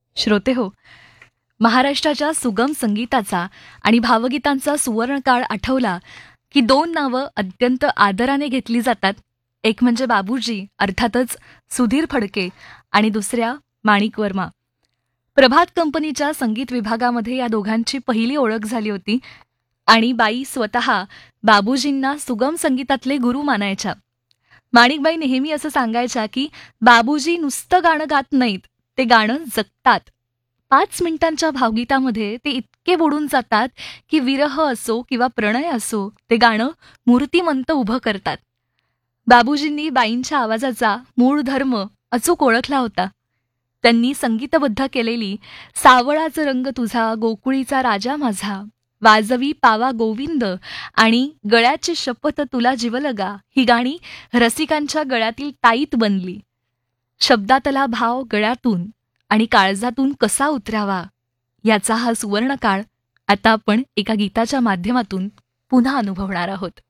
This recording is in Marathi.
श्रोते हो, महाराष्ट्राच्या सुगम संगीताचा आणि भावगीतांचा सुवर्णकाळ आठवला की दोन नावं अत्यंत आदराने घेतली जातात. एक म्हणजे बाबूजी अर्थातच सुधीर फडके आणि दुसऱ्या माणिक वर्मा. प्रभात कंपनीच्या संगीत विभागामध्ये या दोघांची पहिली ओळख झाली होती आणि बाई स्वतः बाबूजींना सुगम संगीतातले गुरु मानायच्या. माणिकबाई नेहमी असं सांगायच्या की बाबूजी नुसतं गाणं गात नाहीत, ते गाणं जगतात. 5 मिनिटांच्या भावगीतामध्ये ते इतके बुडून जातात की विरह असो किंवा प्रणय असो, ते गाणं मूर्तिमंत उभं करतात. बाबूजींनी बाईंच्या आवाजाचा मूळ धर्म अचूक ओळखला होता. त्यांनी संगीतबद्ध केलेली सावळाचा रंग तुझा, गोकुळीचा राजा माझा, वाजवी पावा गोविंद आणि गळ्याची शपथ तुला जीवलगा ही गाणी रसिकांच्या गळ्यातील ताईत बनली. शब्दातला भाव गळ्यातून आणि काळजातून कसा उतरावा याचा हा सुवर्णकाळ आता आपण एका गीताच्या माध्यमातून पुन्हा अनुभवणार आहोत.